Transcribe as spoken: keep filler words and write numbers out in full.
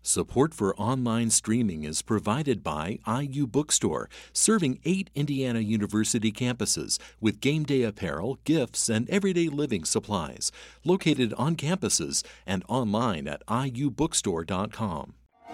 Support for online streaming is provided by I U Bookstore, serving eight Indiana University campuses with game day apparel, gifts, and everyday living supplies. Located on campuses and online at I U bookstore dot com.